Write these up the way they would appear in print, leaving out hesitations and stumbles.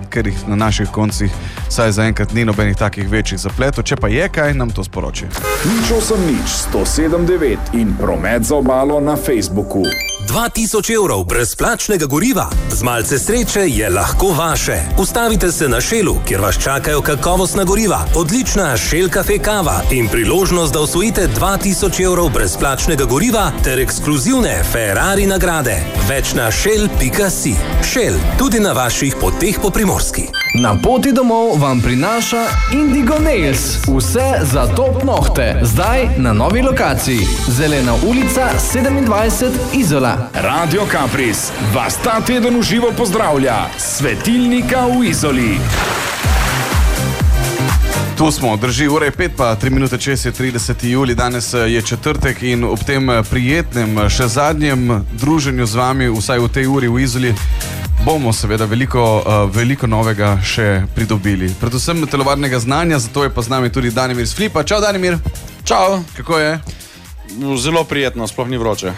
ker jih na naših koncih saj zaenkrat ni nobenih takih večjih zapletov. Če pa je kaj, nam to sporoči. 08-107-9 in Promet za obalo na Facebooku. 2000 evrov brezplačnega goriva. Z malce sreče je lahko vaše. Ustavite se na Shellu, kjer vas čakajo kakovostna goriva, odlična Shell Cafe kava in priložnost, da osvojite 2000 evrov brezplačnega goriva ter ekskluzivne Ferrari nagrade. Več na shell.si. Shell, tudi na vaših poteh po Primorski. Na poti domov vam prinaša Indigo Nails. Vse za top nohte. Zdaj na novi lokaciji. Zelena ulica 27 Izola. Radio Kapris vas ta teden v živo pozdravlja. Svetilnika v Izoli. Tu smo, drži, ura je 5 pa 3 minute čez je 30. juli, danes je četrtek in ob tem prijetnem, še zadnjem druženju z vami, vsaj v tej uri v Izoli, bomo seveda veliko novega še pridobili. Predvsem telovadnega znanja, zato je pa z nami tudi Danimir iz Flipa. Čau, Danimir. Čau. Kako je? Zelo prijetno, sploh ni vroče.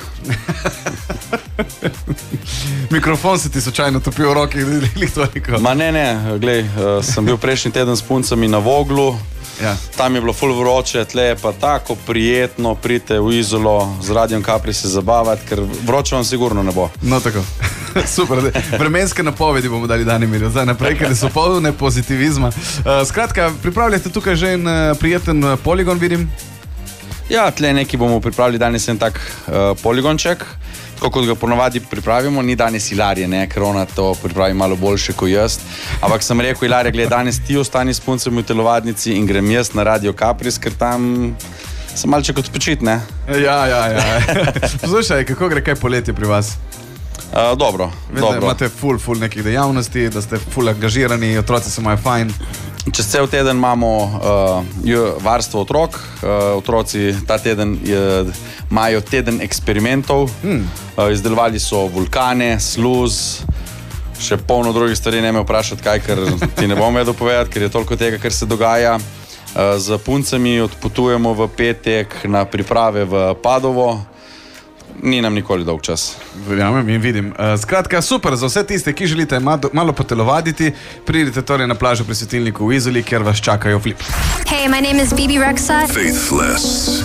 Mikrofon se ti slučajno topi v roki, Ma ne, glej, sem bil prejšnji teden s puncami na Voglu, ja. Tam je bilo ful vroče, tle je pa tako prijetno, pridite v Izolo z Radiom Kapri se zabavati, ker vroče vam sigurno ne bo. No tako, super, vremenske napovedi bomo dali Danimirju, zdaj naprej, ker so polne pozitivizma. Skratka, pripravljate tukaj že en prijeten poligon, vidim? Ja, tle neki bomo pripravili danes en tak poligonček, tako kot ga ponovadi pripravimo, ni danes Ilarije, ne, ker ona to pripravi malo boljše kot jaz, ampak sem rekel, Ilarija, gled, danes ti ostani s puncami v telovadnici in grem jaz na Radio Kapris, ker tam sem malček odpočit, ne? Ja. Poslušaj, kako gre kaj poletje pri vas? Dobro. Imate ful nekih dejavnosti, da ste ful angažirani, otroci se imajo fajn. Čez cel teden imamo varstvo otrok, otroci ta teden imajo teden eksperimentov, izdelovali so vulkane, sluz, še polno drugih stvari, ne me vprašati kaj, ker ti ne bom vedo povedati, ker je toliko tega, kar se dogaja. Z puncami odpotujemo v petek na priprave v Padovo. Ni nam nikoli dolg čas. Verjamem in vidim. Skratka, super, za vse tiste, ki želite malo potelovaditi, pridite torej na plažo pri Svetilniku v Izoli, kjer vas čakajo Flip. Hey, my name is Bibi Rexha. Faithless.